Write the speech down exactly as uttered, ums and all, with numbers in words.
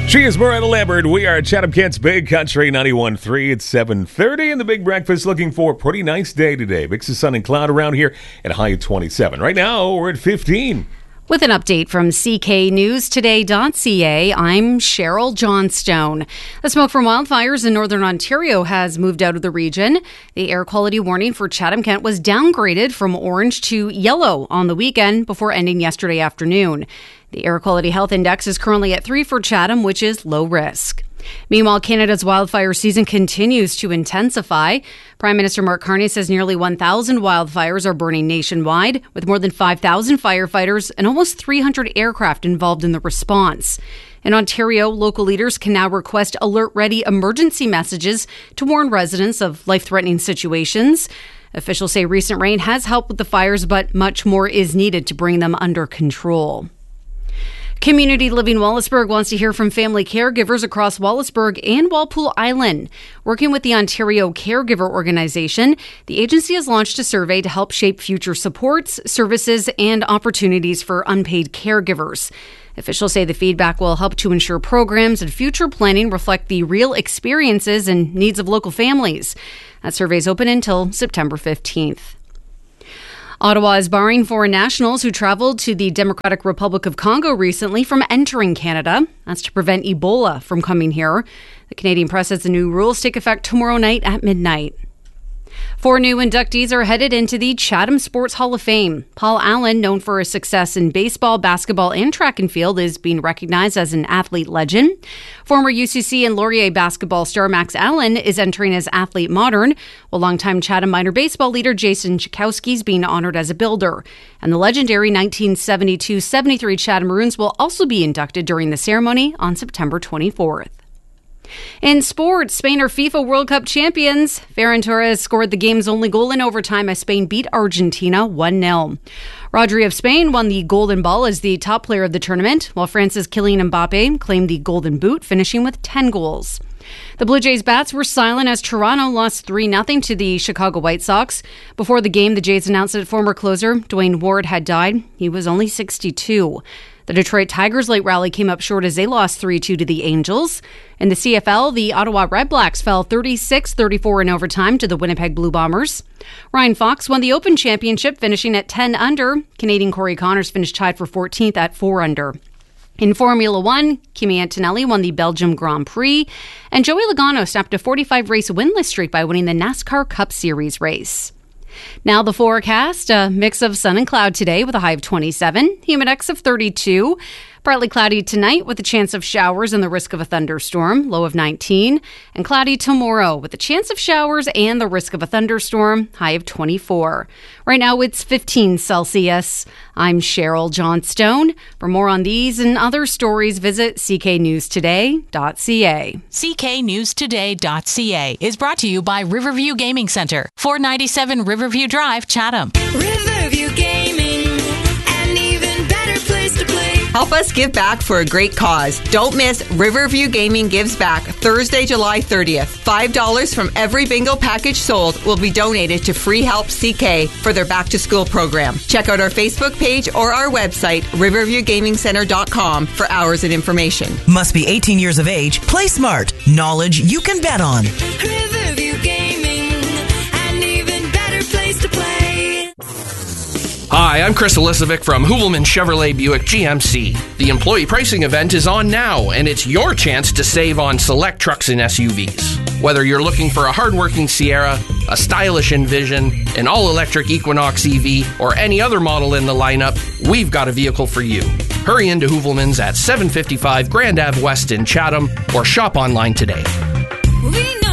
She is Miranda Lambert. We are at Chatham-Kent's Big Country ninety-one point three. It's seven thirty in the Big Breakfast. Looking for a pretty nice day today. Mix of sun and cloud around here at a high of twenty-seven. Right now, we're at fifteen. With an update from C K News Today dot C A, I'm Cheryl Johnstone. The smoke from wildfires in northern Ontario has moved out of the region. The air quality warning for Chatham-Kent was downgraded from orange to yellow on the weekend before ending yesterday afternoon. The Air Quality Health Index is currently at three for Chatham, which is low risk. Meanwhile, Canada's wildfire season continues to intensify. Prime Minister Mark Carney says nearly one thousand wildfires are burning nationwide, with more than five thousand firefighters and almost three hundred aircraft involved in the response. In Ontario, local leaders can now request alert-ready emergency messages to warn residents of life-threatening situations. Officials say recent rain has helped with the fires, but much more is needed to bring them under control. Community Living Wallaceburg wants to hear from family caregivers across Wallaceburg and Walpole Island. Working with the Ontario Caregiver Organization, the agency has launched a survey to help shape future supports, services, and opportunities for unpaid caregivers. Officials say the feedback will help to ensure programs and future planning reflect the real experiences and needs of local families. That survey is open until September fifteenth. Ottawa is barring foreign nationals who traveled to the Democratic Republic of Congo recently from entering Canada. That's to prevent Ebola from coming here. The Canadian Press says the new rules take effect tomorrow night at midnight. Four new inductees are headed into the Chatham Sports Hall of Fame. Paul Allen, known for his success in baseball, basketball, and track and field, is being recognized as an athlete legend. Former U C C and Laurier basketball star Max Allen is entering as athlete modern, while longtime Chatham minor baseball leader Jason Chakowski is being honored as a builder. And the legendary nineteen seventy-two seventy-three Chatham Maroons will also be inducted during the ceremony on September twenty-fourth. In sports, Spain are FIFA World Cup champions. Ferran Torres scored the game's only goal in overtime as Spain beat Argentina one nil. Rodri of Spain won the Golden Ball as the top player of the tournament, while France's Kylian Mbappe claimed the Golden Boot, finishing with ten goals. The Blue Jays' bats were silent as Toronto lost three nothing to the Chicago White Sox. Before the game, the Jays announced that former closer Dwayne Ward had died. He was only sixty-two. The Detroit Tigers' late rally came up short as they lost three two to the Angels. In the C F L, the Ottawa Redblacks fell thirty-six thirty-four in overtime to the Winnipeg Blue Bombers. Ryan Fox won the Open Championship, finishing at ten under. Canadian Corey Connors finished tied for fourteenth at four under. In Formula One, Kimi Antonelli won the Belgium Grand Prix, and Joey Logano snapped a forty-five race winless streak by winning the NASCAR Cup Series race. Now the forecast, a mix of sun and cloud today with a high of twenty-seven, humidex of thirty-two, partly cloudy tonight with a chance of showers and the risk of a thunderstorm, low of nineteen, and cloudy tomorrow with a chance of showers and the risk of a thunderstorm, high of twenty-four. Right now it's fifteen Celsius. I'm Cheryl Johnstone. For more on these and other stories, visit C K News Today dot C A. C K News Today dot C A is brought to you by Riverview Gaming Center, four ninety-seven Riverview Drive, Chatham. Riverview Gaming, an even better place to play. Help us give back for a great cause. Don't miss Riverview Gaming Gives Back Thursday, July thirtieth. five dollars from every bingo package sold will be donated to Free Help C K for their back-to-school program. Check out our Facebook page or our website, riverview gaming center dot com, for hours and information. Must be eighteen years of age. Play smart. Knowledge you can bet on. Riverview Gaming, an even better place to play. Hi, I'm Chris Elisovic from Hoovelman Chevrolet Buick G M C. The employee pricing event is on now, and it's your chance to save on select trucks and S U Vs. Whether you're looking for a hardworking Sierra, a stylish Envision, an all-electric Equinox E V, or any other model in the lineup, we've got a vehicle for you. Hurry into Hoovelman's at seven fifty-five Grand Ave West in Chatham, or shop online today. We know